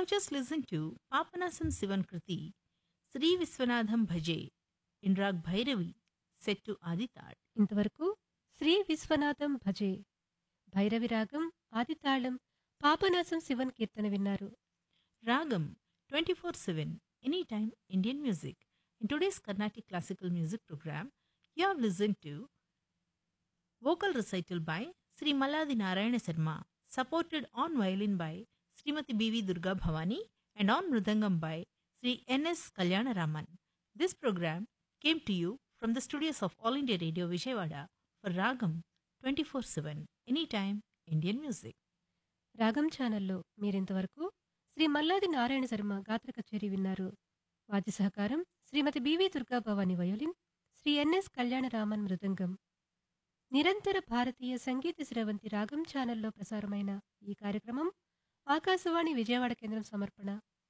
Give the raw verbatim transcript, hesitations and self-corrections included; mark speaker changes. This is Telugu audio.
Speaker 1: have just listened to Papanasam Sivan Kriti, Sri Viswanadham Bhaje, in Rag Bhairavi, set to Aditad.
Speaker 2: ఇంతవరకు శ్రీ విశ్వనాథం భజే భైరవి రాగం ఆదితాళం పాపనాశం శివన్ కీర్తన విన్నారు.
Speaker 1: Ragam twenty-four seven, anytime Indian music. In today's Carnatic classical music program, you have listened to vocal recital by Sri Malladi Narayana Sharma, supported on violin by Srimati B V Durga Bhavani and on mridangam by Sri N S Kalyana Raman. This program came to you from the studios of All India Radio Vijayawada for Ragam twenty-four seven, anytime Indian music.
Speaker 2: రాగం ఛానల్లో మీరింతవరకు శ్రీ మల్లాది నారాయణ శర్మ గాత్ర కచేరీ విన్నారు. వాద్య సహకారం శ్రీమతి BV Durga Bhavani violin, Shri NS Kalyanaraman మృదంగం. నిరంతర భారతీయ సంగీత స్రవంతి రాగం ఛానల్లో ప్రసారమైన ఈ కార్యక్రమం ఆకాశవాణి విజయవాడ కేంద్రం సమర్పణ.